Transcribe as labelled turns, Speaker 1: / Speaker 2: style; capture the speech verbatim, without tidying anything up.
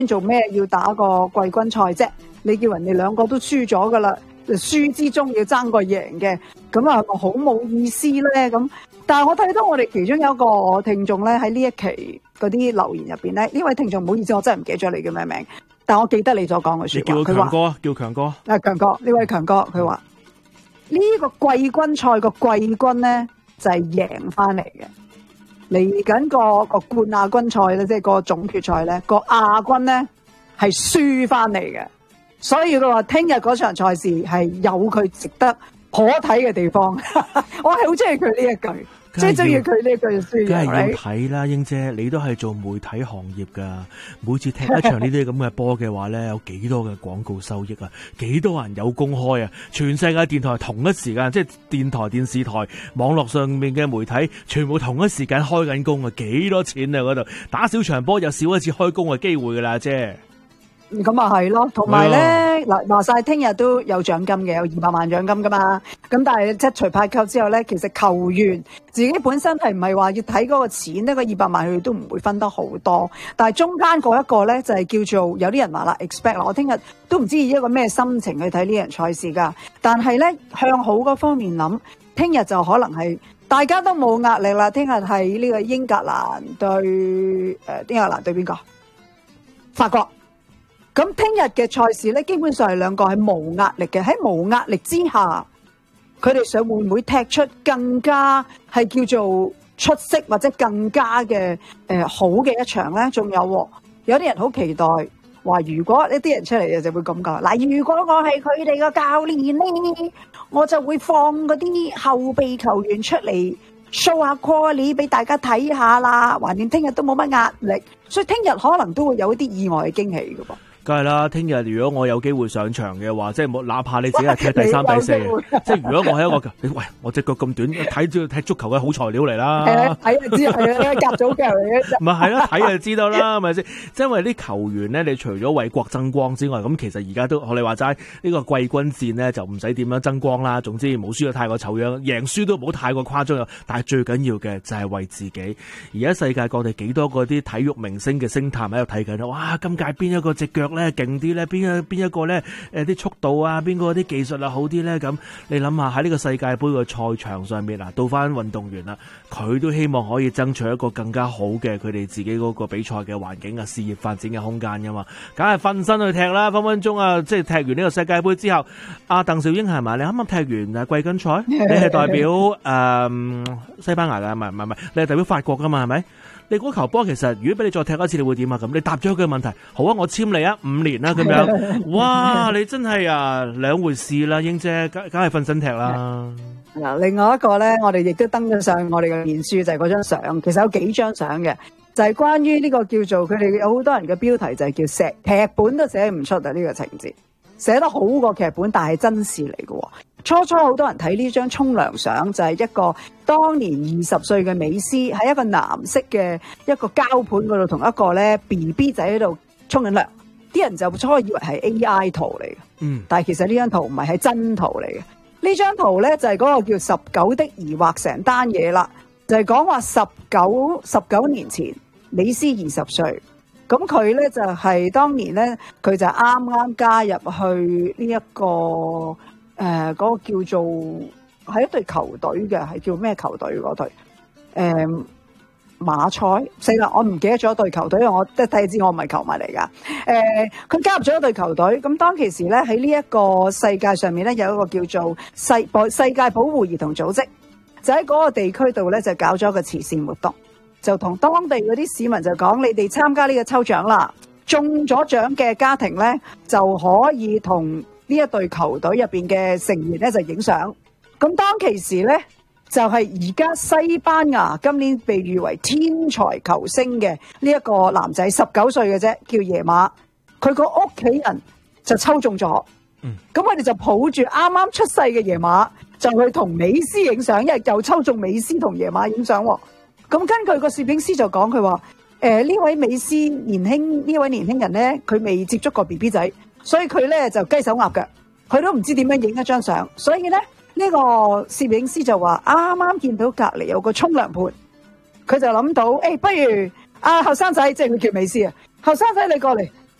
Speaker 1: 做咩要打個季軍賽啫？你叫人哋兩個都輸咗噶啦，輸之中要爭個贏嘅，咁啊好冇意思咧咁。但係我睇到我哋其中有一個聽眾咧喺呢一期嗰啲留言入邊咧，呢位聽眾唔好意思，我真係唔記得咗你叫咩名，但我記得你所講嘅説話。
Speaker 2: 你叫強哥啊，叫強哥。
Speaker 1: 啊，強哥，呢位強哥佢話呢個季軍賽個季軍咧就係贏翻嚟嘅。嚟緊個個冠亞軍賽咧，即係個總決賽咧，個亞軍咧係輸翻嚟嘅，所以佢話聽日嗰場賽事係有佢值得可睇嘅地方。我係好中意佢呢一句，最中意佢呢一句輸。
Speaker 2: 梗係要睇啦，英姐，你都係做媒體行業噶，每次踢一場呢啲咁嘅波嘅話咧，有幾多嘅廣告收益啊？幾多人有公開啊？全世界電台同一時間，即係電台、電視台、網絡上面嘅媒體，全部同一時間開緊工啊！幾多錢啊？嗰度打少場波有少一次開工嘅機會噶啦，姐。
Speaker 1: 咁啊係咯，同埋咧嗱話晒聽日都有獎金嘅，有二百萬獎金噶嘛。咁但係即係除派扣之後咧，其實球員自己本身係唔係話要睇嗰個錢呢？個二百萬佢哋都唔會分得好多。但係中間嗰一個咧就係、是、叫做有啲人話啦 expect 我聽日都唔知以一個咩心情去睇呢場賽事㗎。但係咧向好嗰方面諗，聽日就可能係大家都冇壓力啦。聽日係呢個英格蘭對誒、呃、英格蘭對邊個？法國。咁聽日嘅賽事咧，基本上係兩個係無壓力嘅。喺無壓力之下，佢哋想會唔會踢出更加係叫做出色或者更加嘅誒、呃、好嘅一場咧？仲有有啲人好期待話，如果一啲人出嚟就會咁講嗱，如果我係佢哋嘅教練咧，我就會放嗰啲後備球員出嚟 show 下 quality 俾大家睇下啦。橫掂聽日都冇乜壓力，所以聽日可能都會有一啲意外嘅驚喜㗎噃。
Speaker 2: 梗係啦，聽日如果我有機會上場嘅話，即係冇，哪怕你自己係踢第三、第四，即係如果我係一個，你喂，我隻腳咁短，睇住踢足球嘅好材料嚟啦。
Speaker 1: 係啊，睇就知係啊，甲組腳嚟嘅。
Speaker 2: 唔係係啦，睇就知道啦，係咪先？即係因為啲球員咧，你除咗為國爭光之外，咁其實而家都學你話齋，呢個季軍戰咧就唔使點樣爭光啦。總之冇輸得太過醜樣，贏輸都唔好太過誇張。但係最緊要嘅就係為自己。而家世界各地幾多嗰啲體育明星嘅星探喺度睇緊啦，哇！今屆邊一個隻腳咧勁啲咧，邊一邊一個咧誒啲速度啊，邊個啲技術啊好啲咧？咁你諗下喺呢個世界盃嘅賽場上面啊，到翻運動員啦，佢都希望可以爭取一個更加好嘅佢哋自己嗰個比賽嘅環境啊，事業發展嘅空間噶嘛，梗係瞓身去踢啦，分分鐘啊，即係踢完呢個世界盃之後，阿鄧兆英係咪？你啱啱踢完誒季軍賽，你係代表誒、呃、西班牙噶，唔係唔係唔係，你係代表法國噶嘛，係咪？你嗰球波其實如果俾你再踢一次，你會點啊？咁你答咗佢嘅問題，好啊，我簽你啊，五年啦咁樣，哇！你真係啊兩回事啦，英姐，梗梗係瞓身踢啦。
Speaker 1: 嗱，另外一個咧，我哋亦都登咗上我哋嘅面書，就係嗰張相，其實有幾張相嘅，就係、是、關於呢個叫做佢哋有好多人嘅標題就係叫寫劇本都寫唔出啊！呢、這個情節寫得好過劇本，但係真事嚟嘅。初初好多人睇呢張沖涼相，就係、是、一個當年二十歲嘅美斯喺一個藍色嘅一個膠盤嗰度，同一個咧 B B 仔喺度沖緊涼。啲人就初以為係 A I 圖嚟嘅，嗯，但係其實呢張圖唔係，係真圖嚟嘅。呢張圖咧就係、是、嗰個叫十九的疑惑成單嘢啦，就係講話十九十九年前美斯二十歲，咁佢咧就係、是、當年咧佢就啱啱加入去呢、這、一個誒嗰、呃那個叫做係一隊球隊嘅，係叫咩球隊嗰隊？誒、呃、馬賽死啦！我唔記得咗隊球隊，因為我即係睇知我唔係球迷嚟噶。誒、呃，佢加入咗一隊球隊，咁當其時咧喺呢一個世界上面咧有一個叫做世世界保護兒童組織，就喺嗰個地區度咧就搞咗一個慈善活動，就同當地嗰啲市民就講：你哋參加呢個抽獎啦，中咗獎嘅家庭咧就可以同呢一隊球隊入邊嘅成員咧就影相。咁當其時咧。就係而家西班牙今年被譽為天才球星嘅呢一個男仔，十九歲嘅啫，叫耶馬。佢個屋企人就抽中咗，咁我哋就抱住啱啱出世嘅耶馬，就去同美斯影相，因為又抽中美斯同耶馬影相。咁根據個攝影師就講，佢話：誒呢位美斯年輕呢位年輕人咧，佢未接觸過 B B 仔，所以佢咧就雞手鴨腳，佢都唔知點樣影一張相，所以咧。呢、這個攝影師就話啱啱見到隔離有個沖涼盤，佢就諗到，誒、欸，不如阿後生仔，即係佢叫美斯啊，後生仔你過嚟，